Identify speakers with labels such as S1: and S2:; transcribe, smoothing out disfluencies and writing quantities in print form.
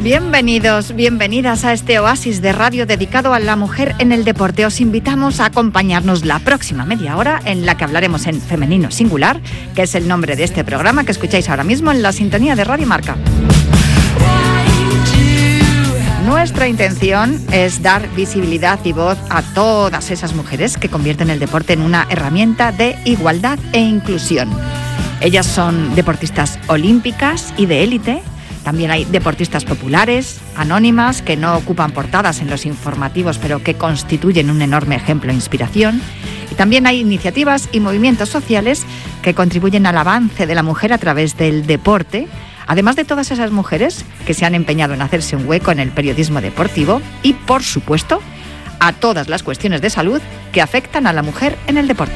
S1: Bienvenidos, bienvenidas a este oasis de radio dedicado a la mujer en el deporte. Os invitamos a acompañarnos la próxima media hora en la que hablaremos en femenino singular, que es el nombre de este programa que escucháis ahora mismo en la sintonía de Radio Marca. Nuestra intención es dar visibilidad y voz a todas esas mujeres que convierten el deporte en una herramienta de igualdad e inclusión. Ellas son deportistas olímpicas y de élite. También hay deportistas populares, anónimas, que no ocupan portadas en los informativos, pero que constituyen un enorme ejemplo e inspiración. Y también hay iniciativas y movimientos sociales que contribuyen al avance de la mujer a través del deporte, además de todas esas mujeres que se han empeñado en hacerse un hueco en el periodismo deportivo y, por supuesto, a todas las cuestiones de salud que afectan a la mujer en el deporte.